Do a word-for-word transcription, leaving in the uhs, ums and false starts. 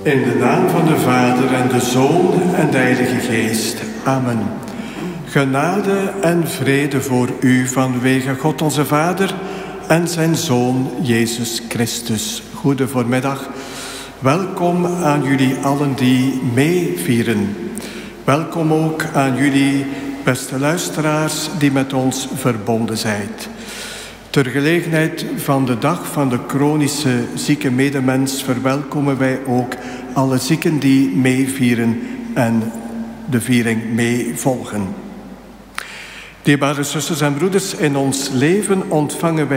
In de naam van de Vader en de Zoon en de Heilige Geest. Amen. Genade en vrede voor u vanwege God onze Vader en zijn Zoon Jezus Christus. Goede voormiddag. Welkom aan jullie allen die meevieren. Welkom ook aan jullie beste luisteraars die met ons verbonden zijn. Ter gelegenheid van de dag van de chronische zieke medemens verwelkomen wij ook alle zieken die meevieren en de viering meevolgen. Dierbare zusters en broeders, in ons leven ontvangen wij